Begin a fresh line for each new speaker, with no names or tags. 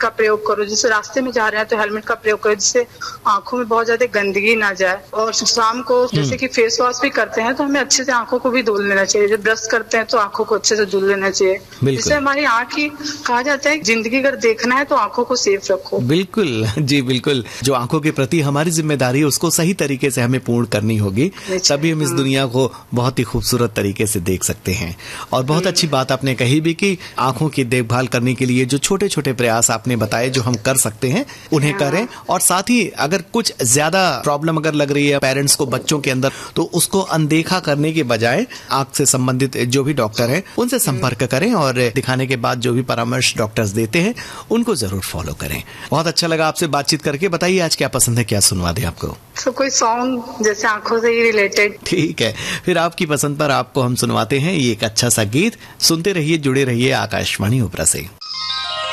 का प्रयोग करो, जैसे रास्ते में जा रहे हैं तो हेलमेट का प्रयोग करो, जिससे आंखों में बहुत ज्यादा गंदगी ना जाए। और शाम को जैसे कि फेस वॉश भी करते हैं तो हमें अच्छे से आंखों को भी धुल लेना चाहिए। जब ब्रश करते हैं तो आंखों को अच्छे से धुल लेना चाहिए, जिससे हमारी आंख की, कहा जाता है जिंदगी अगर देखना है तो आंखों को सेफ रखो।
बिल्कुल जी, बिल्कुल। जो आंखों के प्रति हमारी जिम्मेदारी है उसको सही तरीके से हमें पूर्ण करनी होगी, तभी हम इस दुनिया को बहुत ही खूबसूरत तरीके से देख सकते हैं। और बहुत अच्छी बात आपने कही भी कि आंखों की देखभाल करने के लिए जो छोटे छोटे प्रयास आपने बताए जो हम कर सकते हैं उन्हें करें। और साथ ही अगर कुछ ज्यादा प्रॉब्लम अगर लग रही है पेरेंट्स को बच्चों के अंदर, तो उसको अनदेखा करने के बजाय आंख से संबंधित जो भी डॉक्टर हैं उनसे संपर्क करें और दिखाने के बाद जो भी परामर्श डॉक्टर्स देते हैं उनको जरूर फॉलो करें। बहुत अच्छा लगा आपसे बातचीत करके। बताइए आज क्या पसंद है, क्या सुनवा दे आपको?
तो कोई सॉन्ग जैसे आंखों से ही रिलेटेड।
ठीक है, फिर आपकी पसंद पर आपको हम सुनवाते हैं ये एक अच्छा सा गीत। सुनते रहिए, जुड़े रहिए आकाशवाणी ओपरा से।